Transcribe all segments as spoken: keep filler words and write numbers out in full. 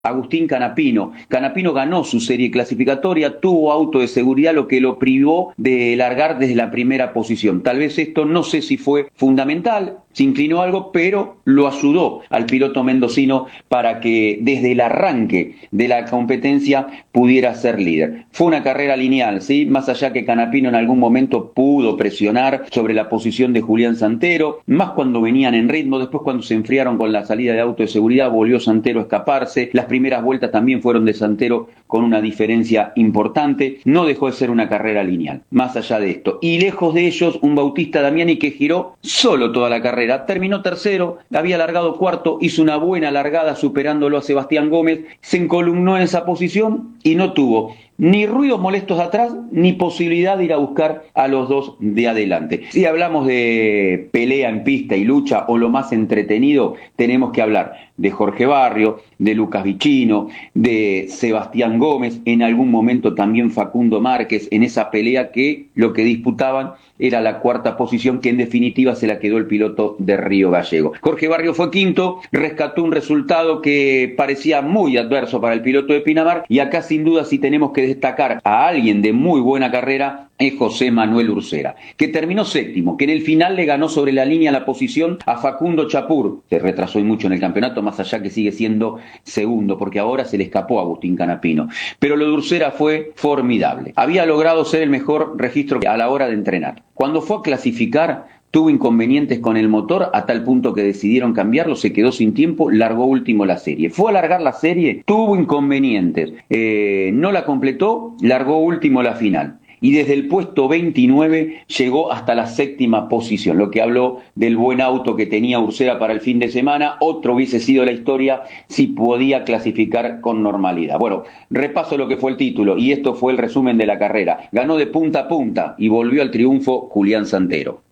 Agustín Canapino. Canapino ganó su serie clasificatoria, tuvo auto de seguridad, lo que lo privó de largar desde la primera posición. Tal vez esto no sé si fue fundamental, se inclinó algo, pero lo ayudó al piloto mendocino para que desde el arranque de la competencia pudiera ser líder. Fue una carrera lineal, ¿sí? Más allá que Canapino en algún momento pudo presionar sobre la posición de Julián Santero, más cuando venían en ritmo, después cuando se enfriaron con la salida de auto de seguridad, volvió Santero a escaparse. Las primeras vueltas también fueron de Santero con una diferencia importante. No dejó de ser una carrera lineal, más allá de esto. Y lejos de ellos, un Bautista Damiani que giró solo toda la carrera. Terminó tercero, había largado cuarto, hizo una buena largada superándolo a Sebastián Gómez, se encolumnó en esa posición y no tuvo ni ruidos molestos atrás, ni posibilidad de ir a buscar a los dos de adelante. Si hablamos de pelea en pista y lucha, o lo más entretenido, tenemos que hablar de Jorge Barrio, de Lucas Vicino, de Sebastián Gómez, en algún momento también Facundo Márquez, en esa pelea que lo que disputaban era la cuarta posición, que en definitiva se la quedó el piloto de Río Gallego. Jorge Barrio fue quinto, rescató un resultado que parecía muy adverso para el piloto de Pinamar, y acá sin duda si tenemos que destacar a alguien de muy buena carrera, es José Manuel Ursera, que terminó séptimo, que en el final le ganó sobre la línea la posición a Facundo Chapur, se retrasó y mucho en el campeonato, más allá que sigue siendo segundo, porque ahora se le escapó a Agustín Canapino. Pero lo de Ursera fue formidable. Había logrado ser el mejor registro a la hora de entrenar. Cuando fue a clasificar, tuvo inconvenientes con el motor a tal punto que decidieron cambiarlo, se quedó sin tiempo, largó último la serie. Fue a largar la serie, tuvo inconvenientes, eh, no la completó, largó último la final. Y desde el puesto veintinueve llegó hasta la séptima posición, lo que habló del buen auto que tenía Ursera para el fin de semana. Otro hubiese sido la historia si podía clasificar con normalidad. Bueno, repaso lo que fue el título, y esto fue el resumen de la carrera. Ganó de punta a punta y volvió al triunfo Julián Santero.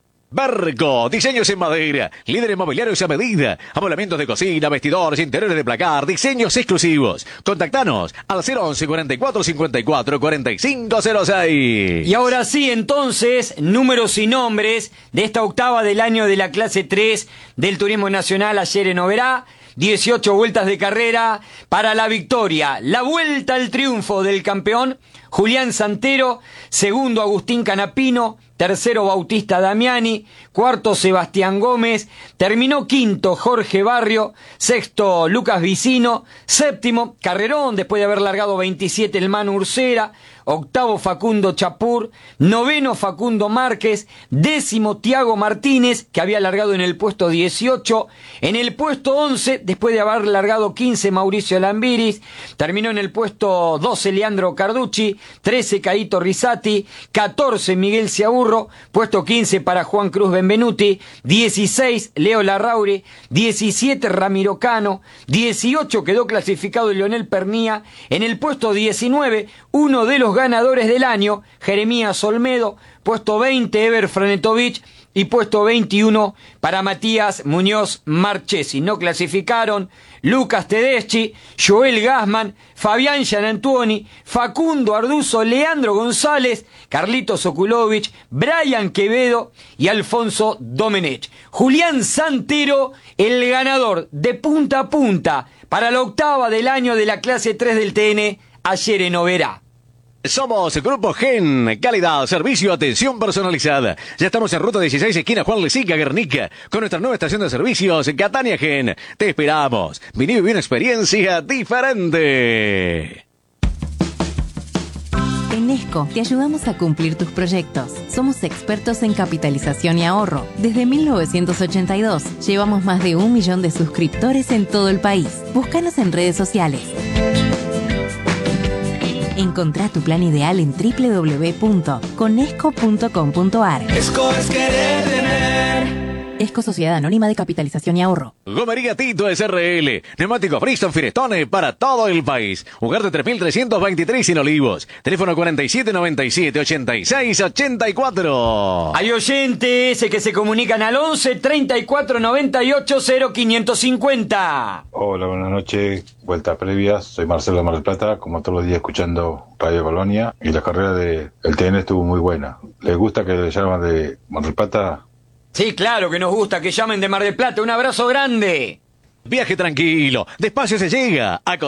Barco, diseños en madera, líderes mobiliarios a medida, amoblamientos de cocina, vestidores, interiores de placar, diseños exclusivos. Contactanos al cero once cuarenta y cuatro cincuenta y cuatro cuarenta y cinco cero seis. Y ahora sí, entonces, números y nombres de esta octava del año de la clase tres del Turismo Nacional ayer en Oberá. dieciocho vueltas de carrera para la victoria. La vuelta al triunfo del campeón Julián Santero, segundo Agustín Canapino, tercero Bautista Damiani, cuarto Sebastián Gómez, terminó quinto Jorge Barrio, sexto Lucas Vicino, séptimo Carrerón, después de haber largado veintisiete el Manu Ursera, octavo Facundo Chapur, noveno Facundo Márquez, décimo Tiago Martínez, que había largado en el puesto dieciocho, en el puesto once, después de haber largado quince Mauricio Lambiris, terminó en el puesto doce Leandro Carducci, trece Caito Risati, catorce Miguel Ciaburro, puesto quince para Juan Cruz Benvenuti, dieciséis Leo Larrauri, diecisiete Ramiro Cano, dieciocho quedó clasificado Leonel Pernía, en el puesto diecinueve uno de los ganadores del año, Jeremías Olmedo, puesto veinte Ever Franetovich y puesto veintiuno para Matías Muñoz Marchesi. No clasificaron Lucas Tedeschi, Joel Gassman, Fabián Gianantuoni, Facundo Arduzo, Leandro González, Carlitos Okulovich, Brian Quevedo y Alfonso Domenech. Julián Santero, el ganador de punta a punta para la octava del año de la clase tres del T N ayer en Oberá. Somos Grupo Gen, calidad, servicio, atención personalizada. Ya estamos en ruta dieciséis, esquina Juan Lezica, Guernica, con nuestra nueva estación de servicios, Catania Gen. Te esperamos. Vení y viví una experiencia diferente. En ESCO te ayudamos a cumplir tus proyectos. Somos expertos en capitalización y ahorro. Desde mil novecientos ochenta y dos llevamos más de un millón de suscriptores en todo el país. Búscanos en redes sociales. Encontrá tu plan ideal en doble u doble u doble u punto conesco punto com punto a r. ESCO es querer tener. ESCO Sociedad Anónima de Capitalización y Ahorro. Gomería Tito S R L. Neumáticos Bristol Firestone para todo el país. Ugarte tres mil trescientos veintitrés en Olivos. Teléfono cuarenta y siete noventa y siete ochenta y seis ochenta y cuatro. Hay oyentes que se comunican al once treinta y cuatro noventa y ocho cero quinientos cincuenta. Hola, buenas noches. Vuelta previa. Soy Marcelo de Mar del Plata, como todos los días escuchando Radio Colonia. Y la carrera del T N estuvo muy buena. ¿Les gusta que le llaman de Mar del Plata? Sí, claro que nos gusta que llamen de Mar del Plata. Un abrazo grande. Viaje tranquilo, despacio se llega. A